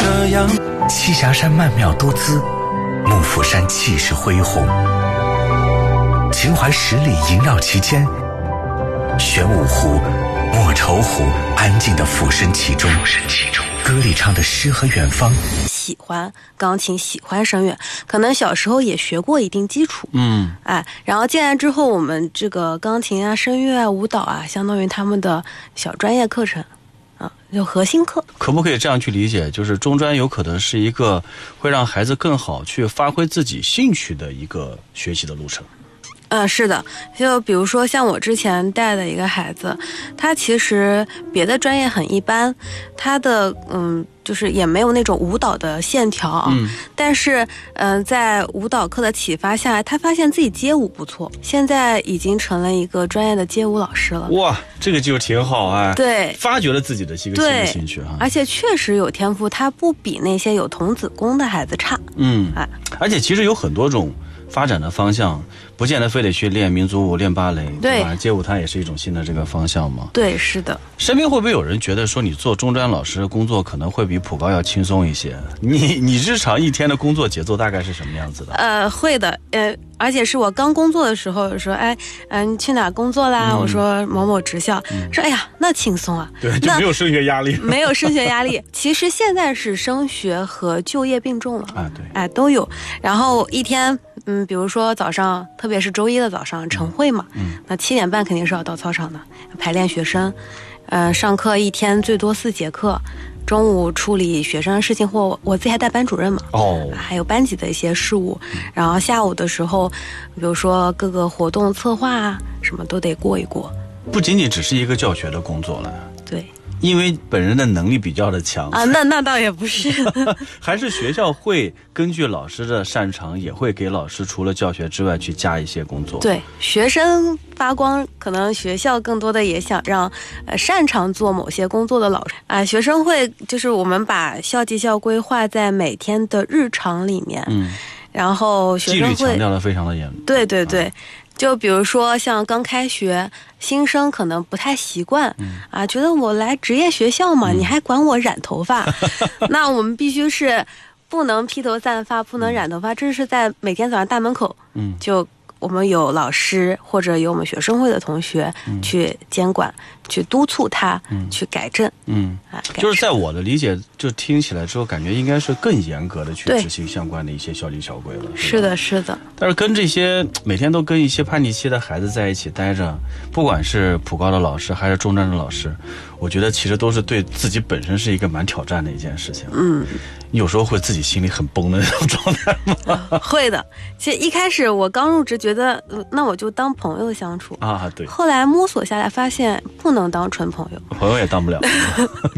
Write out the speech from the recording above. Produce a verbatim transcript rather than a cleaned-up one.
这样。 栖霞山曼妙多姿，幕府山气势恢宏，秦淮十里萦绕其间，玄武湖、莫愁湖安静地俯身其中，歌里唱的诗和远方。 喜欢钢琴，喜欢声乐，可能小时候也学过一定基础， 嗯， 哎，然后进来之后，我们这个钢琴啊、声乐啊、舞蹈啊，相当于他们的小专业课程。啊，就核心课。 可不可以这样去理解，就是中专有可能是一个会让孩子更好去发挥自己兴趣的一个学习的路程？ 呃，是的，就比如说像我之前带的一个孩子，他其实别的专业很一般，他的嗯，就是也没有那种舞蹈的线条啊，嗯、但是嗯、呃，在舞蹈课的启发下，他发现自己街舞不错，现在已经成了一个专业的街舞老师了。 哇，这个就挺好啊！ 对， 发掘了自己的一个新的兴趣哈， 而且确实有天赋，他不比那些有童子功的孩子差。 嗯，哎，而且其实有很多种发展的方向，不见得非得去练民族舞、练芭蕾，对吧？街舞它也是一种新的这个方向嘛。 对，是的。 身边会不会有人觉得说，你做中专老师的工作可能会比普高要轻松一些？你你日常一天的工作节奏大概是什么样子的？ 呃，会的，呃，而且是我刚工作的时候说，哎，嗯、呃，你去哪工作啦？嗯、我说某某职校，嗯、说哎呀，那轻松啊， 对，就没有升学压力， 没有升学压力。其实现在是升学和就业并重了啊，对， 哎，都有。然后一天。嗯，比如说早上，特别是周一的早上晨会嘛，嗯，那七点半肯定是要到操场的，排练学生，呃，上课一天最多四节课，中午处理学生的事情，或我自己还带班主任嘛， 哦， 还有班级的一些事务，然后下午的时候，比如说各个活动策划啊，什么都得过一过， 不仅仅只是一个教学的工作了， 对。 因为本人的能力比较的强啊，那那倒也不是， 还是学校会根据老师的擅长，也会给老师除了教学之外去加一些工作。 对，学生发光，可能学校更多的也想让呃擅长做某些工作的老师啊、呃，学生会就是我们把校绩效规划在每天的日常里面，嗯，然后学生会纪律强调的非常的严， 对对对。啊，就比如说像刚开学新生可能不太习惯、嗯、啊，觉得我来职业学校嘛、嗯、你还管我染头发那我们必须是不能披头散发，不能染头发、嗯、这是在每天早上大门口嗯，就我们有老师或者有我们学生会的同学去监管、嗯、去督促他、嗯、去改正。 嗯、啊、就是在我的理解，就听起来之后感觉应该是更严格的去执行相关的一些校纪校规了。 是的是的。 但是跟这些每天都跟一些叛逆期的孩子在一起待着，不管是普高的老师还是中专的老师，我觉得其实都是对自己本身是一个蛮挑战的一件事情。嗯，有时候会自己心里很崩的那种状态吗？ 呃、会的。其实一开始我刚入职觉得、呃、那我就当朋友相处啊，对。 后来摸索下来发现不能当纯朋友， 朋友也当不了